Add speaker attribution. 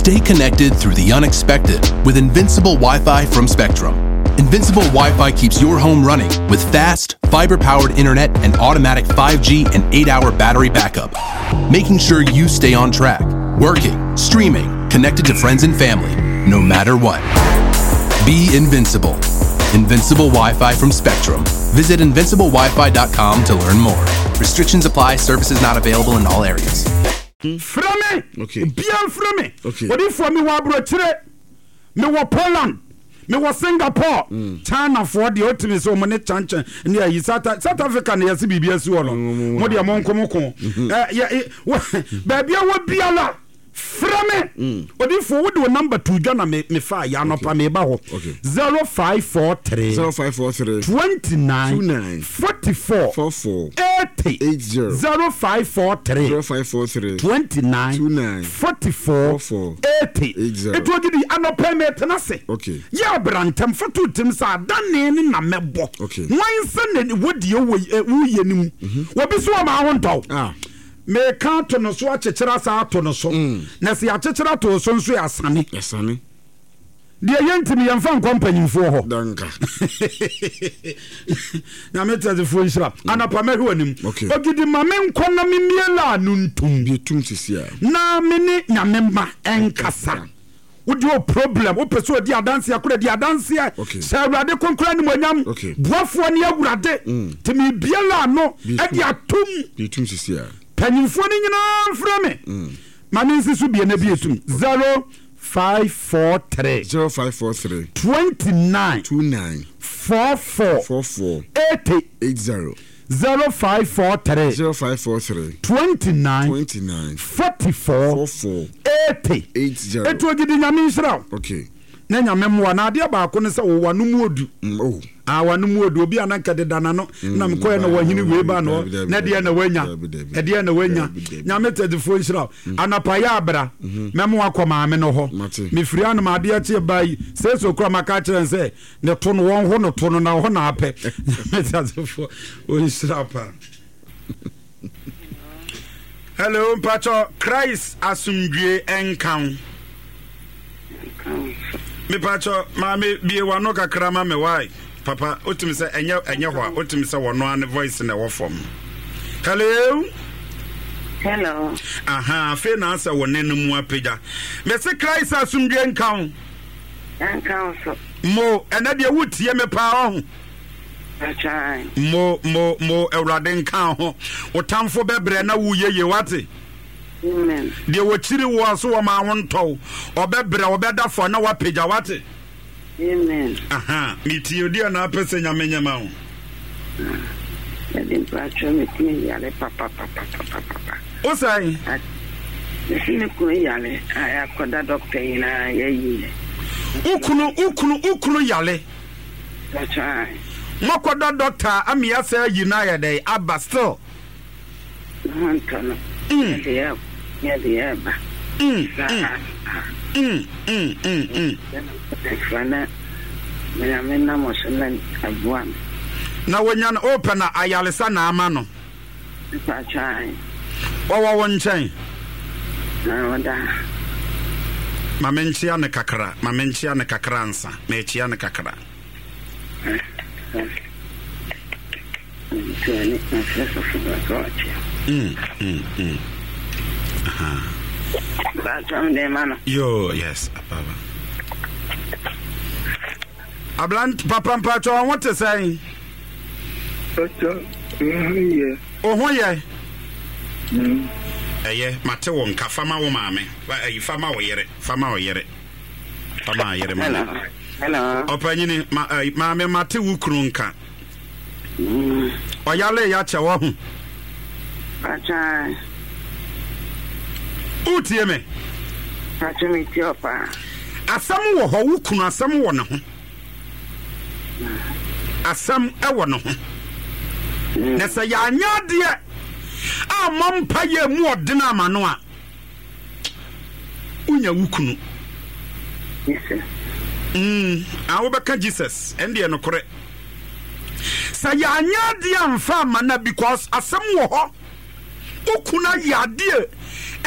Speaker 1: Stay connected through the unexpected with Invincible Wi-Fi from Spectrum. Invincible Wi-Fi keeps your home running with fast, fiber-powered internet and automatic 5G and 8-hour battery backup, making sure you stay on track, working, streaming, connected to friends and family, no matter what. Be invincible. Invincible Wi-Fi from Spectrum. Visit invinciblewifi.com to learn more. Restrictions apply. Services not available in all areas.
Speaker 2: From me.
Speaker 3: Okay.
Speaker 2: Bien from me.
Speaker 3: Okay.
Speaker 2: What if for me wa brochire? Me wa Poland. Me wa Singapore. China for the ultimate so money chanchan. Near South Africa near CBS wolo. Mo dia mon komoko. Baby I will be ala. From me. What if for what do number 2 John me fire ya no pa me ba ho. 0543 29 44 80 0543 29 44 80. It will give the anopa me tenase.
Speaker 3: Okay.
Speaker 2: Ya brantem for two tim sa dan ne na mebo.
Speaker 3: Okay.
Speaker 2: Wan se ne wodi wo yenim. Wo bi so ma ho ntaw. Me can't to no so achechera sa to no so na se achechera to so nso ya sane de yentimi yemfa company fo ho
Speaker 3: danka
Speaker 2: na metade fo nshira anapa me hwanim ogidi mame nkona me miela nuntum
Speaker 3: bi tum sisia
Speaker 2: na me ni nyamemba enkasa wodi o problem o peso di adanse akora di adanse se awurade konkora ni monyam boafo ni awurade timi biela no e di atum
Speaker 3: bi tum sisia
Speaker 2: panyimfo ni nyina mfra me mame nsisu bie na bietum 0543 29 44 80 0543 29 44 80 eto gidi nyame nsira
Speaker 3: okay
Speaker 2: na nyame mwa na ade ba ko ne se wo wanu mu odu wanu mu odu obi ananka de dana no na mkoye na wahini we ba no na de na wanya nyame tedifo nsira anapa ya abra memo akoma me no ho me firi an ma ade ache bai se so kura maka kire se ne to no won ho no to no na ho na ape tedifo nsira pa. Hello Pacho Christ asumdwe enkan me Pacho mama bie wano kakra ma me why papa otimi se enye ho a otimi se wono an voice na wo form. Hello aha fe na asa wonene mu apega me se Christ asumdwe enkan
Speaker 4: so
Speaker 2: mo ena de wutie me pa ho mo Ewurade nkan ho otamfo bebre na wuyeye wate.
Speaker 4: Amen.
Speaker 2: De wo chiri wo aso wo ma ho ntow obebre obedafo na wapega wate.
Speaker 4: Amen.
Speaker 2: Aha miti odi na apese nyamenyama ho.
Speaker 4: Edin pacho miti yale papa.
Speaker 2: O sai
Speaker 4: sini ku yale akoda doctor ina yeyi.
Speaker 2: Ukunu yale.
Speaker 4: Achai.
Speaker 2: Makoda doctor amia say yina dey aba still.
Speaker 4: Antono. Yeah.
Speaker 2: Na wanya na open na ayalesa na ama no.
Speaker 4: Pachai.
Speaker 2: Wawa wonchen.
Speaker 4: Na wada.
Speaker 2: Mamenchia ne kakra ansa. Mechia ne kakra. Yo, yes, Papa. Ablant Papa Pacho, what to say? Oh, yeah. Mateo nka fama wo maame. Fama wo yere. Fama yere mama.
Speaker 4: Hello.
Speaker 2: Opanyini maame mate wo kunu nka. Oyale ya che wo hu.
Speaker 4: Acha.
Speaker 2: Utie me.
Speaker 4: Acha mi ti opa.
Speaker 2: Asam wo ho wo kunu asam wo ne ho. Asam e wo ne ho. Na se ya anya de amampa ye mu odena amano a unya wukunu
Speaker 4: yes
Speaker 2: awo beka Jesus ende no kore sa ya anya de amfa amana because asem wo ho ukuna ya de